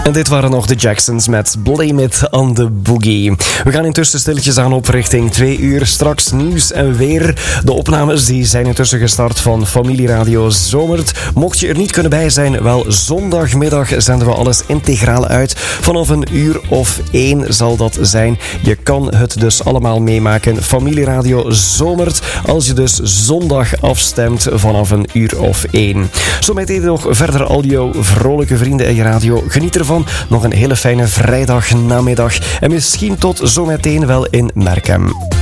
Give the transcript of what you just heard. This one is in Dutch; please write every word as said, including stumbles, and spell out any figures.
En dit waren nog de Jacksons met Blame It on the Boogie. We gaan intussen stilletjes aan op richting twee uur. Straks nieuws en weer. De opnames die zijn intussen gestart van Familieradio Zomert. Mocht je er niet kunnen bij zijn, wel zondagmiddag zenden we alles integraal uit. Vanaf een uur of één zal dat zijn. Je kan het dus allemaal meemaken. Familieradio Zomert. Als je dus zondag afstemt vanaf een uur of één. Zometeen nog verder al jouw vrolijke vrienden en je radio. Geniet ervan. Nog een hele fijne vrijdagnamiddag. En misschien tot zometeen wel in Merkem.